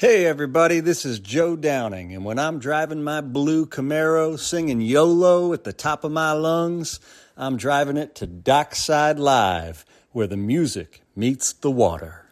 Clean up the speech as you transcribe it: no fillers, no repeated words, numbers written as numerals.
Hey everybody, this is Joe Downing, and when I'm driving my blue Camaro singing YOLO at the top of my lungs, I'm driving it to Dockside Live, where the music meets the water.